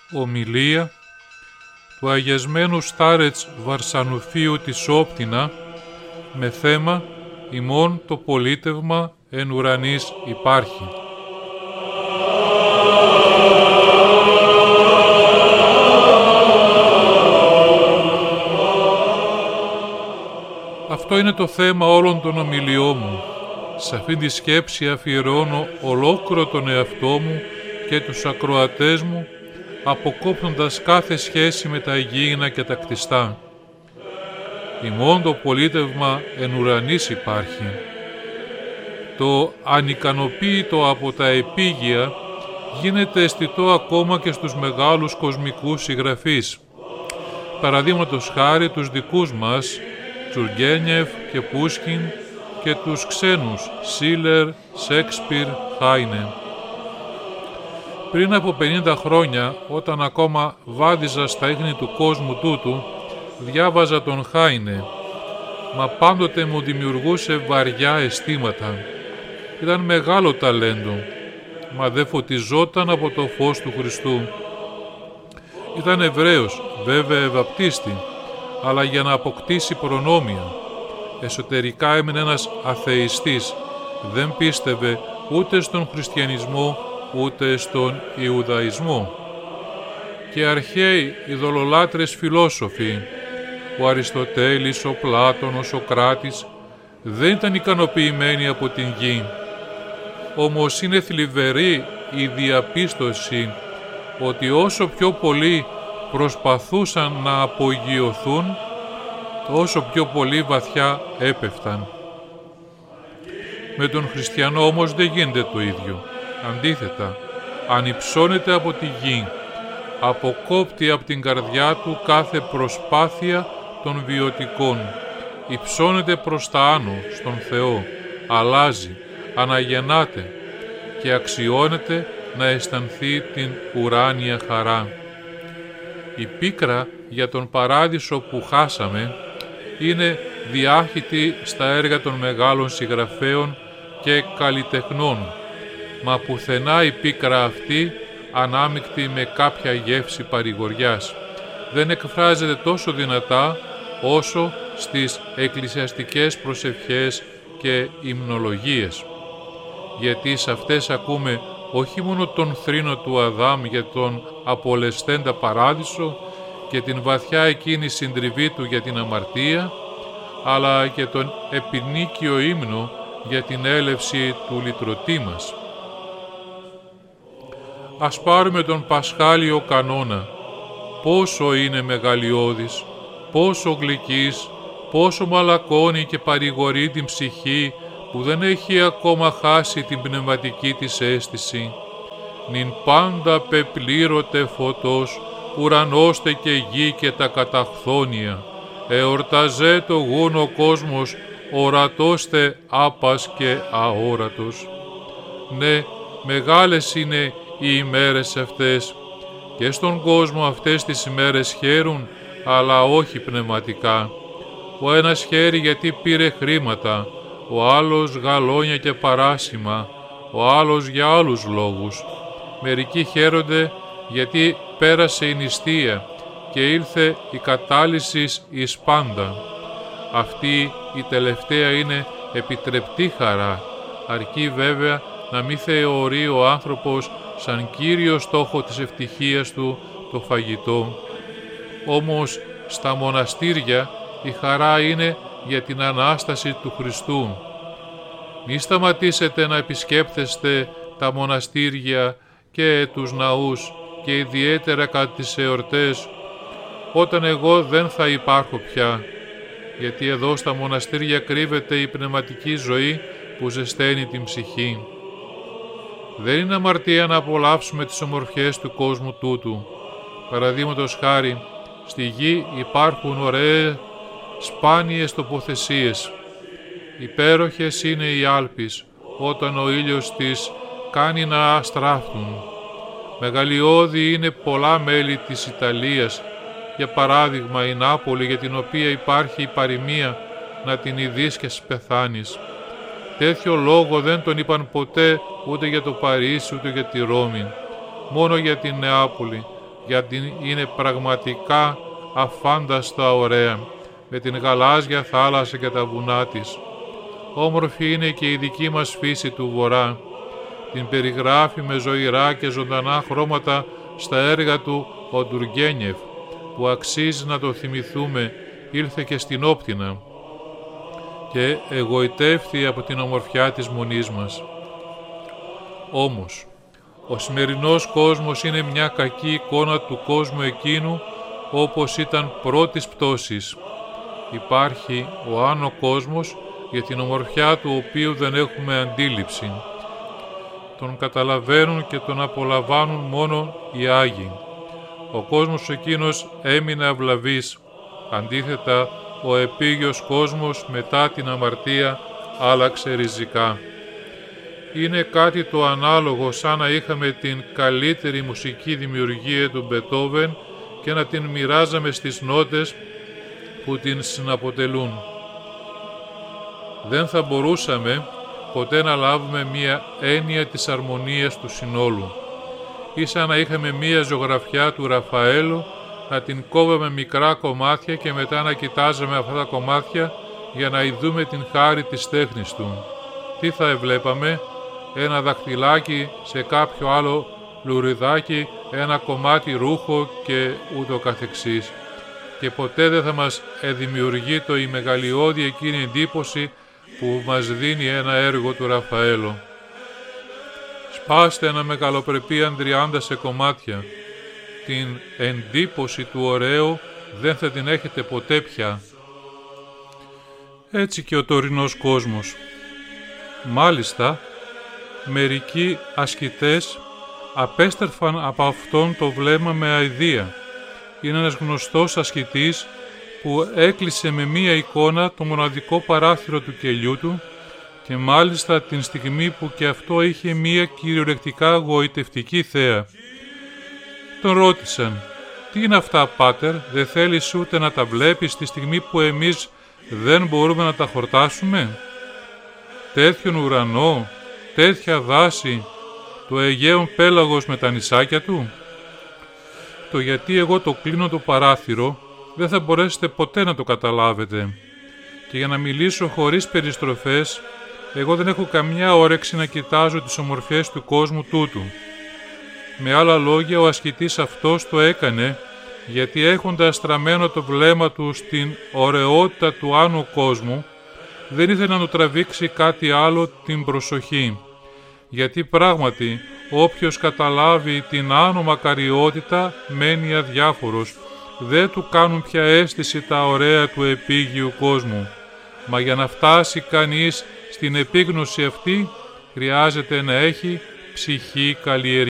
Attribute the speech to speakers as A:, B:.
A: Ομιλία του αγιασμένου Στάρετς Βαρσανουφίου της Όπτινα με θέμα «Ημών το πολίτευμα εν ουρανής υπάρχει». Αυτό είναι το θέμα όλων των ομιλιών μου. Σε αυτήν τη σκέψη αφιερώνω ολόκληρο τον εαυτό μου και τους ακροατές μου, αποκόπτοντας κάθε σχέση με τα υγιεινά και τα κτιστά. Ημών το πολίτευμα εν ουρανής υπάρχει. Το ανικανοποίητο από τα επίγεια γίνεται αισθητό ακόμα και στους μεγάλους κοσμικούς συγγραφείς. Παραδείγματος χάρη τους δικούς μας, Τουργκένιεφ και Πούσκιν, και τους ξένους Σίλερ, Σέξπιρ, Χάινε. Πριν από 50 χρόνια, όταν ακόμα βάδιζα στα ίχνη του κόσμου τούτου, διάβαζα τον Χάινε, μα πάντοτε μου δημιουργούσε βαριά αισθήματα. Ήταν μεγάλο ταλέντο, μα δεν φωτιζόταν από το φως του Χριστού. Ήταν Εβραίος, βέβαια ευαπτίστη, αλλά για να αποκτήσει προνόμια. Εσωτερικά έμεινε ένας αθεϊστής, δεν πίστευε ούτε στον χριστιανισμό ούτε στον Ιουδαϊσμό. Και αρχαίοι ειδωλολάτρες φιλόσοφοι, ο Αριστοτέλης, ο Πλάτων, ο Σωκράτης, δεν ήταν ικανοποιημένοι από την γη. Όμως είναι θλιβερή η διαπίστωση ότι όσο πιο πολύ προσπαθούσαν να απογειωθούν, τόσο πιο πολύ βαθιά έπεφταν. Με τον χριστιανό όμως δεν γίνεται το ίδιο. Αντίθετα, ανυψώνεται από τη γη, αποκόπτει από την καρδιά του κάθε προσπάθεια των βιωτικών, υψώνεται προς τα άνω, στον Θεό, αλλάζει, αναγεννάται και αξιώνεται να αισθανθεί την ουράνια χαρά. Η πίκρα για τον παράδεισο που χάσαμε είναι διάχυτη στα έργα των μεγάλων συγγραφέων και καλλιτεχνών, μα πουθενά η πίκρα αυτή ανάμεικτη με κάποια γεύση παρηγοριάς δεν εκφράζεται τόσο δυνατά όσο στις εκκλησιαστικές προσευχές και υμνολογίες. Γιατί σε αυτές ακούμε όχι μόνο τον θρήνο του Αδάμ για τον απολεσθέντα παράδεισο και την βαθιά εκείνη συντριβή του για την αμαρτία, αλλά και τον επινίκιο ύμνο για την έλευση του λυτρωτή μας. Ας πάρουμε τον Πασχάλιο κανόνα. Πόσο είναι μεγαλειώδης, πόσο γλυκής, πόσο μαλακώνει και παρηγορεί την ψυχή που δεν έχει ακόμα χάσει την πνευματική της αίσθηση. Νην πάντα πεπλήρωτε φωτός, ουρανώστε και γη και τα καταχθόνια. Εορταζέ το γούνο κόσμος, ορατώστε άπας και αόρατος. Ναι, μεγάλες είναι οι ημέρες αυτές και στον κόσμο αυτές τις ημέρες χαίρουν, αλλά όχι πνευματικά. Ο ένας χαίρει γιατί πήρε χρήματα, ο άλλος γαλόνια και παράσημα, ο άλλος για άλλους λόγους. Μερικοί χαίρονται γιατί πέρασε η νηστεία και ήλθε η κατάλυσης εις πάντα. Αυτή η τελευταία είναι επιτρεπτή χαρά, αρκεί βέβαια να μην θεωρεί ο άνθρωπος σαν κύριο στόχο της ευτυχίας του το φαγητό. Όμως στα μοναστήρια η χαρά είναι για την Ανάσταση του Χριστού. Μη σταματήσετε να επισκέπτεστε τα μοναστήρια και τους ναούς και ιδιαίτερα κατά τις εορτές, όταν εγώ δεν θα υπάρχω πια, γιατί εδώ στα μοναστήρια κρύβεται η πνευματική ζωή που ζεσταίνει την ψυχή. Δεν είναι αμαρτία να απολαύσουμε τις ομορφιές του κόσμου τούτου. Παραδείγματος χάρη, στη γη υπάρχουν ωραίες, σπάνιες τοποθεσίες. Υπέροχες είναι οι Άλπεις, όταν ο ήλιος τις κάνει να αστράφτουν. Μεγαλειώδη είναι πολλά μέλη της Ιταλίας, για παράδειγμα η Νάπολη, για την οποία υπάρχει η παροιμία να την ειδείς και πεθάνεις. Τέτοιο λόγο δεν τον είπαν ποτέ ούτε για το Παρίσι ούτε για τη Ρώμη, μόνο για την Νεάπολη, γιατί είναι πραγματικά αφάνταστα ωραία, με την γαλάζια θάλασσα και τα βουνά της. Όμορφη είναι και η δική μας φύση του Βορρά. Την περιγράφει με ζωηρά και ζωντανά χρώματα στα έργα του ο Τουργκένιεφ, που αξίζει να το θυμηθούμε, ήλθε και στην Όπτινα και εγωιτεύθη από την ομορφιά της μονής μας. Όμως, ο σημερινός κόσμος είναι μια κακή εικόνα του κόσμου εκείνου όπως ήταν πρώτης πτώσης. Υπάρχει ο άνω κόσμος για την ομορφιά του οποίου δεν έχουμε αντίληψη. Τον καταλαβαίνουν και τον απολαμβάνουν μόνο οι Άγιοι. Ο κόσμος εκείνος έμεινε αυλαβής. Αντίθετα, ο επίγειος κόσμος μετά την αμαρτία άλλαξε ριζικά. Είναι κάτι το ανάλογο σαν να είχαμε την καλύτερη μουσική δημιουργία του Μπετόβεν και να την μοιράζαμε στις νότες που την συναποτελούν. Δεν θα μπορούσαμε ποτέ να λάβουμε μία έννοια της αρμονίας του συνόλου. Ίσα να είχαμε μία ζωγραφιά του Ραφαέλου, να την κόβαμε μικρά κομμάτια και μετά να κοιτάζαμε αυτά τα κομμάτια για να ειδούμε την χάρη της τέχνης του. Τι θα εβλέπαμε? Ένα δαχτυλάκι σε κάποιο άλλο λουριδάκι, ένα κομμάτι ρούχο και ούτω καθεξής. Και ποτέ δεν θα μας δημιουργεί η μεγαλειώδη εκείνη εντύπωση που μας δίνει ένα έργο του Ραφαέλου. Σπάστε ένα μεγαλοπρεπή Ανδριάντα σε κομμάτια. Την εντύπωση του ωραίου δεν θα την έχετε ποτέ πια. Έτσι και ο τωρινός κόσμος. Μάλιστα, μερικοί ασκητές απέστρεφαν από αυτόν το βλέμμα με αηδία. Είναι ένας γνωστός ασκητής που έκλεισε με μία εικόνα το μοναδικό παράθυρο του κελιού του και μάλιστα την στιγμή που και αυτό είχε μία κυριολεκτικά γοητευτική θέα. Τον ρώτησαν «Τι είναι αυτά, πάτερ, δεν θέλεις ούτε να τα βλέπεις τη στιγμή που εμείς δεν μπορούμε να τα χορτάσουμε? Τέτοιον ουρανό, τέτοια δάση, το Αιγαίον πέλαγος με τα νησάκια του?» Το γιατί εγώ το κλείνω το παράθυρο δεν θα μπορέσετε ποτέ να το καταλάβετε. Και για να μιλήσω χωρίς περιστροφές, εγώ δεν έχω καμιά όρεξη να κοιτάζω τις ομορφιές του κόσμου τούτου. Με άλλα λόγια, ο ασκητής αυτός το έκανε γιατί έχοντας στραμμένο το βλέμμα του στην ωραιότητα του άνω κόσμου, δεν ήθελε να του τραβήξει κάτι άλλο την προσοχή. Γιατί πράγματι, όποιος καταλάβει την άνω μακαριότητα μένει αδιάφορος. Δεν του κάνουν πια αίσθηση τα ωραία του επίγειου κόσμου. Μα για να φτάσει κανείς στην επίγνωση αυτή, χρειάζεται να έχει ψυχή καλλιεργημένη.